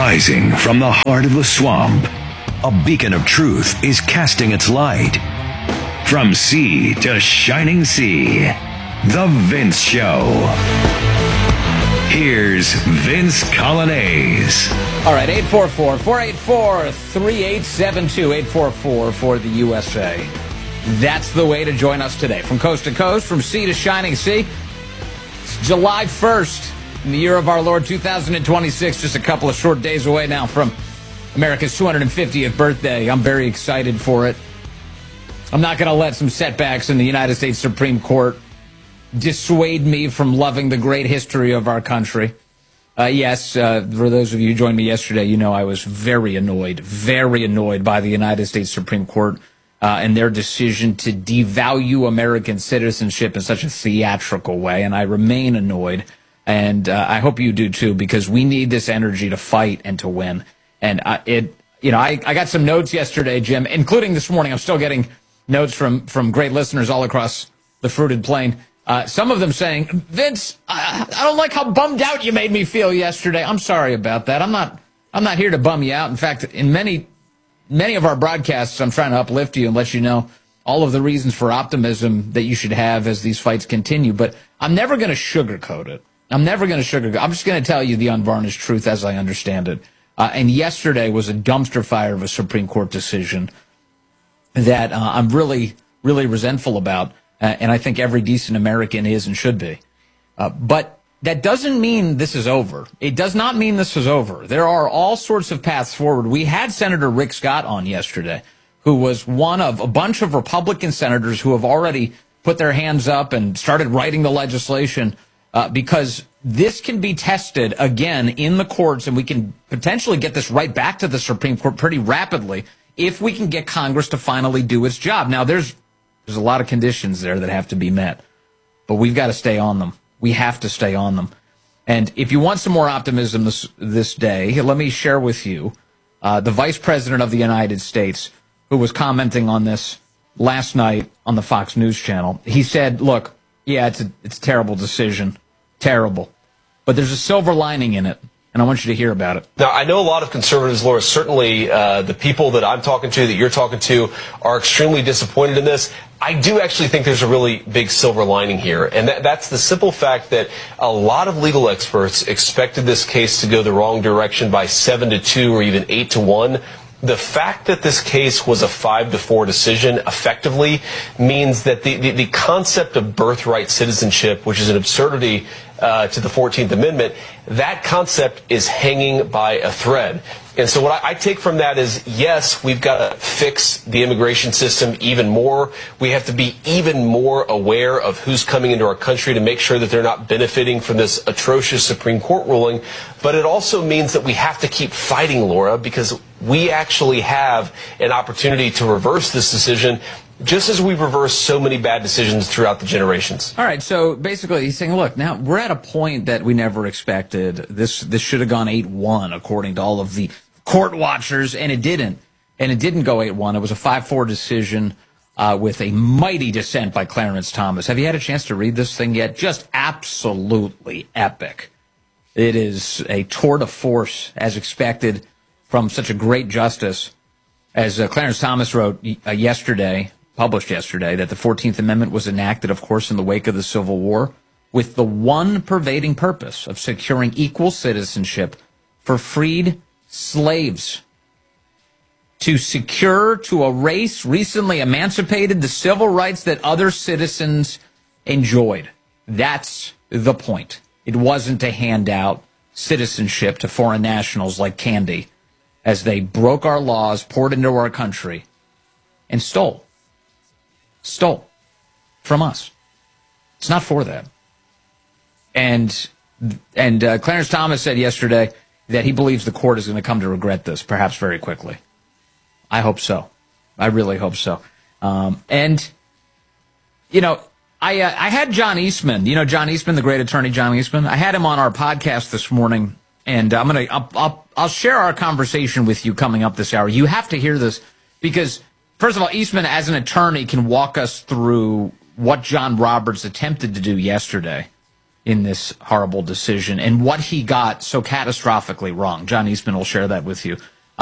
Rising from the heart of the swamp, a beacon of truth is casting its light. From sea to shining sea, The Vince Show. Here's Vince Coglianese. All right, 844-484-3872, 844 for the USA. That's the way to join us today. From coast to coast, from sea to shining sea. It's July 1st in the year of our Lord 2026, just a couple of short days away now from America's 250th birthday. I'm very excited for it. I'm not going to let some setbacks in the United States Supreme Court dissuade me from loving the great history of our country. Yes, for those of you who joined me yesterday, you know I was very annoyed by the United States Supreme Court and their decision to devalue American citizenship in such a theatrical way, and I remain annoyed, and I hope you do too, because we need this energy to fight and to win. And I got some notes yesterday, Jim, including this morning. I'm still getting notes from great listeners all across the fruited plain. Some of them saying, Vince, I don't like how bummed out you made me feel yesterday. I'm sorry about that. I'm not here to bum you out. In fact, in many of our broadcasts, I'm trying to uplift you and let you know all of the reasons for optimism that you should have as these fights continue. But I'm never going to sugarcoat it. I'm just going to tell you the unvarnished truth as I understand it. And yesterday was a dumpster fire of a Supreme Court decision that I'm really, really resentful about. And I think every decent American is and should be. But that doesn't mean this is over. It does not mean this is over. There are all sorts of paths forward. We had Senator Rick Scott on yesterday, who was one of a bunch of Republican senators who have already put their hands up and started writing the legislation because this can be tested again in the courts, and we can potentially get this right back to the Supreme Court pretty rapidly if we can get Congress to finally do its job. Now, there's a lot of conditions there that have to be met, but we've got to stay on them. We have to stay on them. And if you want some more optimism this day, let me share with you the Vice President of the United States, who was commenting on this last night on the Fox News channel. He said, look, yeah, it's a terrible decision. Terrible. But there's a silver lining in it, and I want you to hear about it. Now, I know a lot of conservatives, Laura, certainly the people that I'm talking to, that you're talking to, are extremely disappointed in this. I do actually think there's a really big silver lining here, and that's the simple fact that a lot of legal experts expected this case to go the wrong direction by 7-2 or even 8-1. The fact that this case was a 5-4 decision effectively means that the concept of birthright citizenship, which is an absurdity to the 14th Amendment, that concept is hanging by a thread. And so what I take from that is, yes, we've got to fix the immigration system even more. We have to be even more aware of who's coming into our country to make sure that they're not benefiting from this atrocious Supreme Court ruling. But it also means that we have to keep fighting, Laura, because we actually have an opportunity to reverse this decision, just as we've reversed so many bad decisions throughout the generations. All right, so basically he's saying, look, now we're at a point that we never expected. This should have gone 8-1 according to all of the court watchers, and it didn't. And it didn't go 8-1. It was a 5-4 decision with a mighty dissent by Clarence Thomas. Have you had a chance to read this thing yet? Just absolutely epic. It is a tour de force, as expected, from such a great justice. As Clarence Thomas wrote published yesterday, that the 14th Amendment was enacted, of course, in the wake of the Civil War, with the one pervading purpose of securing equal citizenship for freed slaves, to secure to a race recently emancipated the civil rights that other citizens enjoyed. That's the point. It wasn't to hand out citizenship to foreign nationals like candy as they broke our laws, poured into our country, and stole from us. It's not for that. And Clarence Thomas said yesterday that he believes the court is going to come to regret this, perhaps very quickly. I hope so. I really hope so. I had John Eastman. You know John Eastman, the great attorney John Eastman? I had him on our podcast this morning, and I'll share our conversation with you coming up this hour. You have to hear this because, first of all, Eastman, as an attorney, can walk us through what John Roberts attempted to do yesterday in this horrible decision and what he got so catastrophically wrong. John Eastman will share that with you